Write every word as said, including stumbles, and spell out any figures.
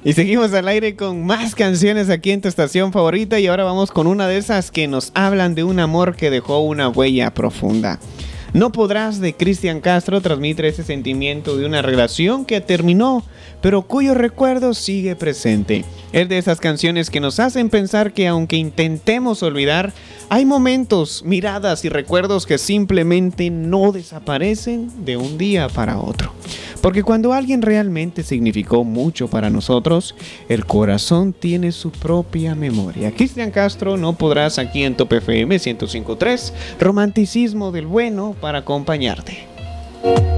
Y seguimos al aire con más canciones aquí en tu estación favorita y ahora vamos con una de esas que nos hablan de un amor que dejó una huella profunda. No podrás, de Cristian Castro, transmite ese sentimiento de una relación que terminó, pero cuyo recuerdo sigue presente. Es de esas canciones que nos hacen pensar que aunque intentemos olvidar, hay momentos, miradas y recuerdos que simplemente no desaparecen de un día para otro. Porque cuando alguien realmente significó mucho para nosotros, el corazón tiene su propia memoria. Cristian Castro, No podrás, aquí en Top F M ciento cinco punto tres, romanticismo del bueno para acompañarte.